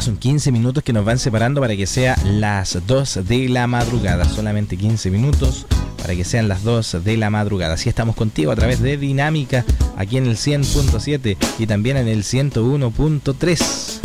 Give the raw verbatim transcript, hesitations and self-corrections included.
son quince minutos que nos van separando para que sea las dos de la madrugada. Solamente quince minutos para que sean las dos de la madrugada. Así estamos contigo a través de Dinámica, aquí en el cien punto siete y también en el ciento uno punto tres.